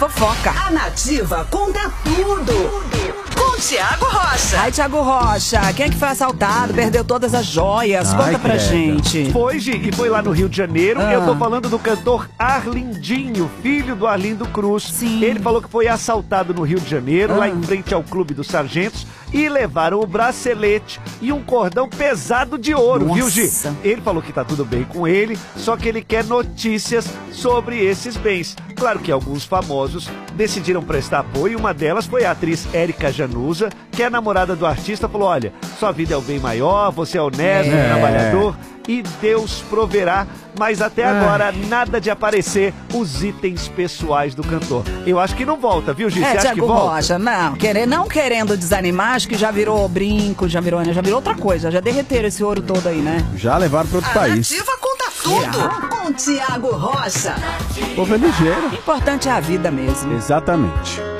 Fofoca. A Nativa conta tudo. Com Thiago Rocha. Ai, Thiago Rocha, quem é que foi assaltado? Perdeu todas as joias? Conta pra gente. Foi, Gi, e foi lá no Rio de Janeiro. Eu tô falando do cantor Arlindinho, filho do Arlindo Cruz. Sim. Ele falou que foi assaltado no Rio de Janeiro, lá em frente ao Clube dos Sargentos, e levaram o bracelete e um cordão pesado de ouro, viu, Gi? Ele falou que tá tudo bem com ele, só que ele quer notícias sobre esses bens. Claro que alguns famosos decidiram prestar apoio. Uma delas foi a atriz Érica Januza, que é namorada do artista, falou: olha, sua vida é o bem maior, você é honesto, trabalhador, e Deus proverá. Mas até agora, nada de aparecer os itens pessoais do cantor. Eu acho que não volta, viu, Gi? Você acha que Thiago volta? Rocha, não querendo desanimar, acho que já virou brinco, já virou outra coisa. Já derreteram esse ouro todo aí, né? Já levaram para outro A país. Nativa conta tudo. Com Thiago Rocha. O povo é ligeiro. O importante é a vida mesmo. Exatamente.